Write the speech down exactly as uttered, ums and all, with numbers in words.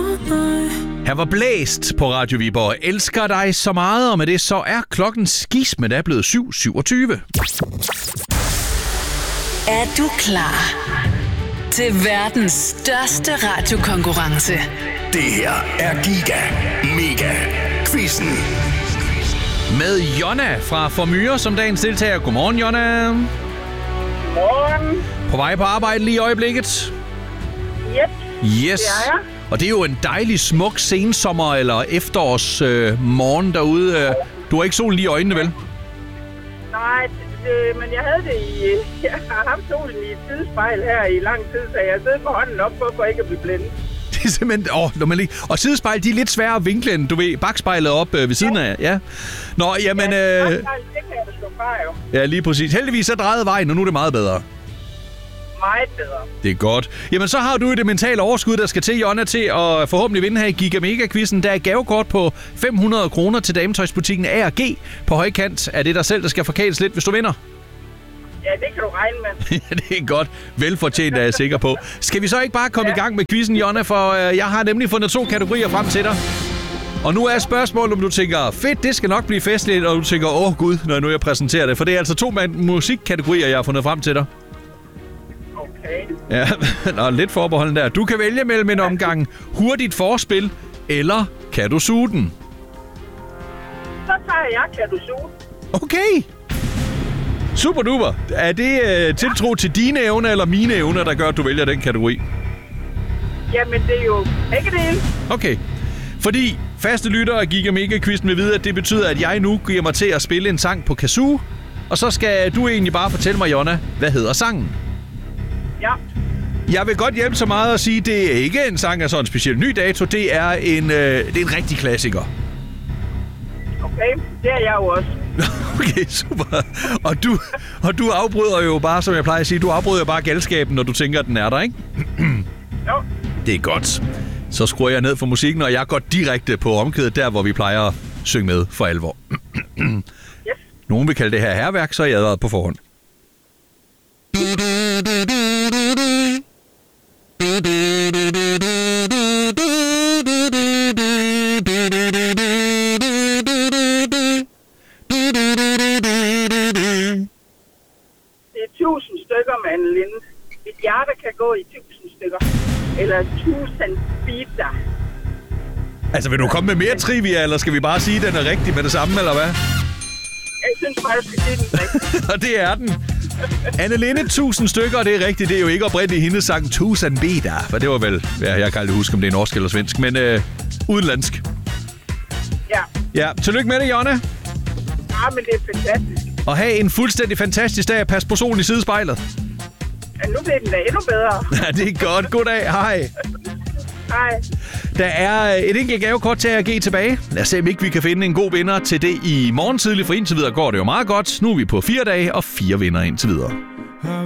Her var Blæst på Radio Viborg. Elsker dig så meget, og med det så er klokken skisme, der er blevet syv syvogtyve. Er du klar til verdens største radiokonkurrence? Det her er Giga Mega Quizzen. Med Jonna fra Formyre som dagens deltager. Godmorgen, Jonna. Godmorgen. På vej på arbejde lige i øjeblikket? Yep, yes. det er jeg. Og det er jo en dejlig, smuk sensommer- eller efterårs øh, morgen derude. Øh, du har ikke solen lige i øjnene, vel? Nej, det, men jeg havde det i... Jeg har haft solen i et sidespejl her i lang tid, så jeg sidder på hånden op for ikke at blive blændet. Det er simpelthen... Åh, når man lige... Og sidespejl, de er lidt svære at vinkle end, du ved, bakspejlet op øh, ved siden ja. af. Ja. Nå, jamen... Ja, øh, det kan jeg slå fra, jo. Ja, lige præcis. Heldigvis så drejede vejen, og nu er det meget bedre. Meget bedre. Det er godt. Jamen, så har du det mentale overskud, der skal til, Jonna, til at forhåbentlig vinde her i Giga Mega-quizzen. Der er gavekort på fem hundrede kroner til dametøjsbutikken A og G på højkant. Er det dig selv, der skal forkæles lidt, hvis du vinder? Ja, det kan du regne med. Ja, det er godt. Velfortjent, er jeg sikker på. Skal vi så ikke bare komme ja. i gang med quizzen, Jonna? For øh, jeg har nemlig fundet to kategorier frem til dig. Og nu er spørgsmålet, om du tænker, fedt, det skal nok blive festligt, og du tænker, åh gud, når nu jeg præsenterer det. For det er altså to musikkategorier, jeg har fundet frem til dig. Okay. Ja, nå, lidt forbeholden der. Du kan vælge mellem en omgang hurtigt forspil, eller kan du suge den? Så tager jeg, kan du suge. Okay. Super duper. Er det øh, tiltro til dine evner eller mine evner, der gør, at du vælger den kategori? Jamen, det er jo ikke det. Okay. Fordi faste lyttere af Giga Mega-quizzen vil vide, at det betyder, at jeg nu giver mig til at spille en sang på kazoo. Og så skal du egentlig bare fortælle mig, Jonna, hvad hedder sangen? Ja. Jeg vil godt hjælpe så meget at sige, at det er ikke en sang af sådan en speciel ny dato. Det er en, øh, det er en rigtig klassiker. Okay, det er jeg jo også. Okay, super. Og du, og du afbryder jo bare, som jeg plejer at sige, du afbryder bare galskaben, når du tænker, at den er der, ikke? Jo. Det er godt. Så skruer jeg ned for musikken, og jeg går direkte på omkvædet, der hvor vi plejer at synge med for alvor. Yes. Nogen vil kalde det her hærværk, så er jeg advaret på forhånd. tusind stykker, Anne Linde. Et hjerte kan gå i tusind stykker. Eller tusind biter. Altså, vil du komme med mere trivia, eller skal vi bare sige, at den er rigtig med det samme, eller hvad? Jeg synes bare, du skal sige den rigtigt. Og det er den. Anne Linde, tusind stykker, det er rigtigt. Det er jo ikke oprindeligt hendes sang tusind biter. For det var vel, ja, jeg kan aldrig huske, om det er norsk eller svensk, men øh, udenlandsk. Ja. Ja, tillykke med det, Jonna. Ja, men det er fantastisk. Og have en fuldstændig fantastisk dag. Pas på solen i sidespejlet. Ja, nu bliver den da endnu bedre. Ja, det er godt. God dag. Hej. Hej. Der er et enkelt gavekort til A G tilbage. Lad os se, om ikke vi kan finde en god vinder til det i morgen tidlig, for indtil videre går det jo meget godt. Nu er vi på fire dage og fire vinder indtil videre.